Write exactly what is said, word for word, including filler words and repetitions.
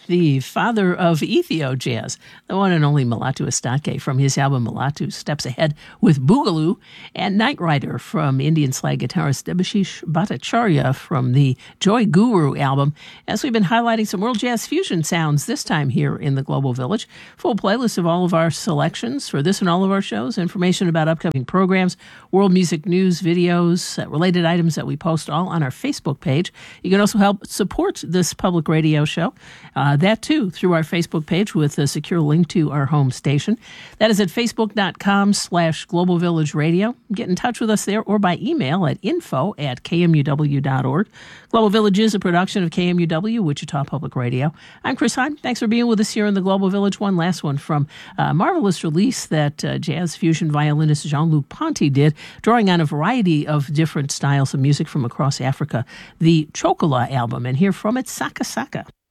the father of Ethio jazz, the one and only Mulatu Astatke from his album Mulatu Steps Ahead with Boogaloo, and Night Rider from Indian slide guitarist Debashish Bhattacharya from the Joy Guru album, as we've been highlighting some world jazz fusion sounds this time here in the Global Village. Full playlist of all of our selections for this and all of our shows, information about upcoming programs, world music news, videos, uh, related items that we post all on our Facebook page. You can also help support this public radio show. Uh, that, too, through our Facebook page with a secure link to our home station. That is at facebook.com slash Global Village Radio. Get in touch with us there or by email at info at kmuw.org. Global Village is a production of K M U W, Wichita Public Radio. I'm Chris Hine. Thanks for being with us here in the Global Village. One last one from a marvelous release that uh, jazz fusion violinist Jean-Luc Ponty did, drawing on a variety of different styles of music from across Africa, the Chocola album. And here from it, Saka Saka.